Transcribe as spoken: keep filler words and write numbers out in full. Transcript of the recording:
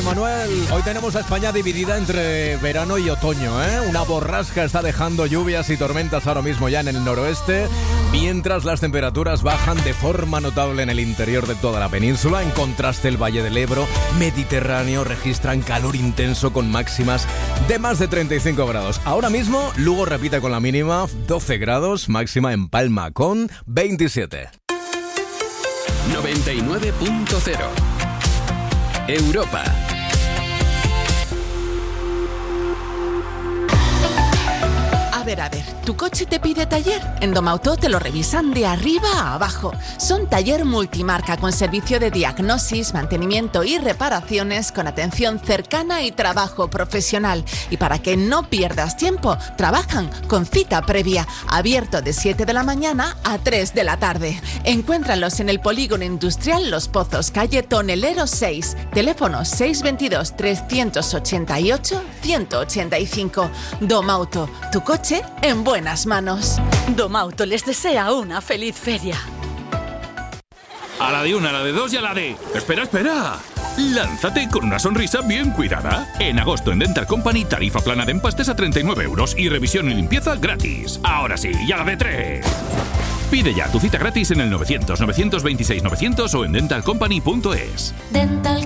Manuel. Hoy tenemos a España dividida entre verano y otoño, ¿eh? Una borrasca está dejando lluvias y tormentas ahora mismo ya en el noroeste, mientras las temperaturas bajan de forma notable en el interior de toda la península. En contraste, el Valle del Ebro, Mediterráneo, registran calor intenso con máximas de más de treinta y cinco grados. Ahora mismo, Lugo repite con la mínima doce grados, máxima en Palma con veintisiete. noventa y nueve punto cero Europa. A ver, a ver, ¿tu coche te pide taller? En Domauto te lo revisan de arriba a abajo. Son taller multimarca con servicio de diagnosis, mantenimiento y reparaciones con atención cercana y trabajo profesional. Y para que no pierdas tiempo, trabajan con cita previa, abierto de siete de la mañana a tres de la tarde. Encuéntralos en el Polígono Industrial Los Pozos, calle Tonelero seis, teléfono seis dos dos, tres ocho ocho, uno ocho cinco. Domauto, tu coche en buenas manos. Domauto les desea una feliz feria. A la de una, a la de dos y a la de... ¡Espera, espera! Lánzate con una sonrisa bien cuidada. En agosto en Dental Company, tarifa plana de empastes a treinta y nueve euros y revisión y limpieza gratis. Ahora sí, y a la de tres. Pide ya tu cita gratis en el novecientos, novecientos veintiséis, novecientos o en dental company punto es. Dental